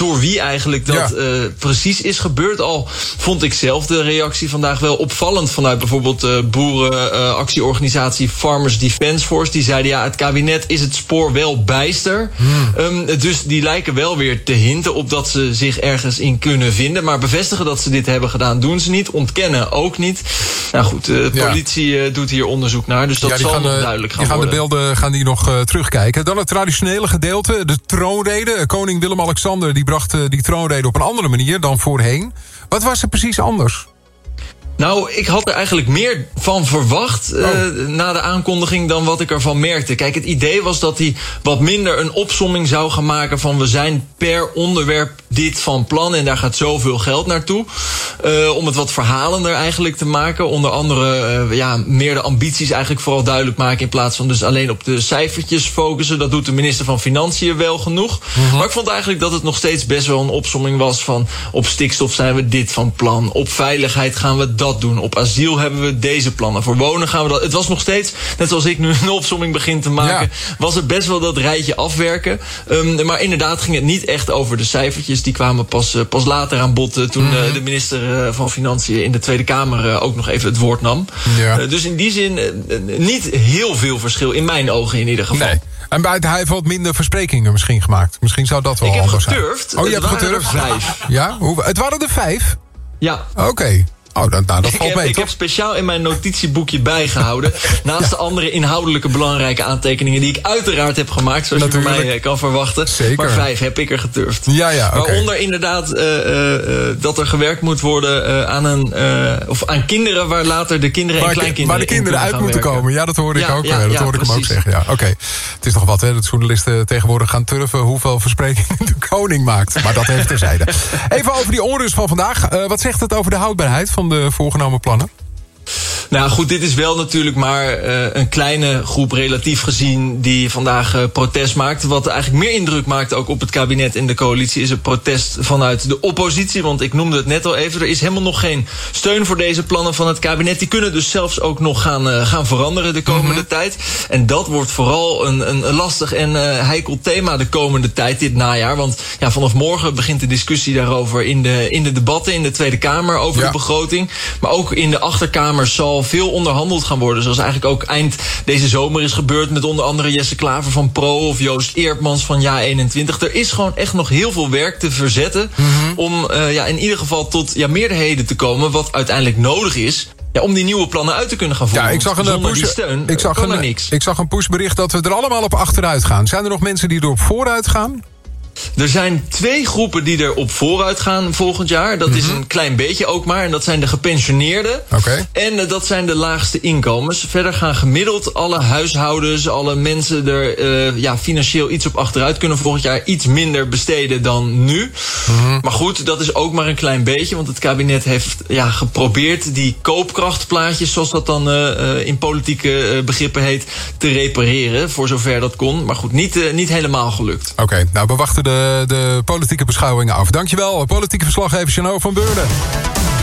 door wie eigenlijk dat precies is gebeurd. Al vond ik zelf de reactie vandaag wel opvallend vanuit bijvoorbeeld boerenactieorganisatie Farmers Defence Force. Die zeiden het kabinet is het spoor wel bijster. Dus die lijken wel weer te hinten op dat ze zich ergens in kunnen vinden. Maar bevestigen dat ze dit hebben gedaan doen ze niet. Ontkennen ook niet. Nou goed, de politie doet hier onderzoek naar. Dus dat zal nog duidelijk gaan worden. De beelden die nog terugkijken. Dan het traditionele gedeelte, de troonrede. Koning Willem-Alexander die bracht die troonrede op een andere manier dan voorheen. Wat was er precies anders? Nou, ik had er eigenlijk meer van verwacht na de aankondiging dan wat ik ervan merkte. Kijk, het idee was dat hij wat minder een opsomming zou gaan maken van we zijn per onderwerp dit van plan en daar gaat zoveel geld naartoe. Om het wat verhalender eigenlijk te maken. Onder andere meer de ambities eigenlijk vooral duidelijk maken in plaats van dus alleen op de cijfertjes focussen. Dat doet de minister van Financiën wel genoeg. Maar ik vond eigenlijk dat het nog steeds best wel een opsomming was van op stikstof zijn we dit van plan. Op veiligheid gaan we dat doen. Op asiel hebben we deze plannen. Voor wonen gaan we dat. Het was nog steeds, net zoals ik nu een opsomming begin te maken, was er best wel dat rijtje afwerken. Maar inderdaad ging het niet echt over de cijfertjes. Die kwamen pas later aan bod toen de minister van Financiën in de Tweede Kamer ook nog even het woord nam. Ja. Dus in die zin niet heel veel verschil, in mijn ogen in ieder geval. Nee. En hij heeft wat minder versprekingen misschien gemaakt. Misschien zou dat wel anders zijn. Ik heb geturfd. Je hebt geturfd? 5. Ja? Het waren er 5? Ja. Oké. Dat valt mee, ik heb speciaal in mijn notitieboekje bijgehouden. Naast de andere inhoudelijke belangrijke aantekeningen die ik uiteraard heb gemaakt, zoals je van mij kan verwachten. Zeker. Maar 5 heb ik er geturfd. Ja, okay. Waaronder inderdaad dat er gewerkt moet worden aan kinderen waar later de kinderen en kleinkinderen waar de kinderen uit moeten werken. komen. Ja, dat hoorde ik ook. Dat hoorde ik hem ook zeggen. Ja, oké. Het is toch wat, hè, dat journalisten tegenwoordig gaan turven hoeveel versprekingen de koning maakt. Maar dat heeft terzijde. Even over die onrust van vandaag. Wat zegt het over de houdbaarheid van de voorgenomen plannen? Nou goed, dit is wel natuurlijk maar een kleine groep relatief gezien die vandaag protest maakt. Wat eigenlijk meer indruk maakt ook op het kabinet en de coalitie is het protest vanuit de oppositie. Want ik noemde het net al even, er is helemaal nog geen steun voor deze plannen van het kabinet. Die kunnen dus zelfs ook nog gaan veranderen de komende tijd. En dat wordt vooral een lastig en heikel thema de komende tijd, dit najaar. Want vanaf morgen begint de discussie daarover in de debatten in de Tweede Kamer over de begroting. Maar ook in de Achterkamer zal veel onderhandeld gaan worden. Zoals eigenlijk ook eind deze zomer is gebeurd met onder andere Jesse Klaver van Pro of Joost Eertmans van JA21. Er is gewoon echt nog heel veel werk te verzetten om in ieder geval tot meerderheden te komen wat uiteindelijk nodig is. Ja, om die nieuwe plannen uit te kunnen gaan voeren. Ja, ik zag niks. Ik zag een pushbericht dat we er allemaal op achteruit gaan. Zijn er nog mensen die er op vooruit gaan? Er zijn 2 groepen die er op vooruit gaan volgend jaar. Dat is een klein beetje ook maar. En dat zijn de gepensioneerden. Okay. En dat zijn de laagste inkomens. Verder gaan gemiddeld alle huishoudens, alle mensen er financieel iets op achteruit kunnen volgend jaar iets minder besteden dan nu. Maar goed, dat is ook maar een klein beetje. Want het kabinet heeft geprobeerd die koopkrachtplaatjes, zoals dat dan in politieke begrippen heet, te repareren. Voor zover dat kon. Maar goed, niet helemaal gelukt. Oké, nou we wachten de politieke beschouwingen af. Dankjewel, politieke verslaggever Jeannot van Beurden.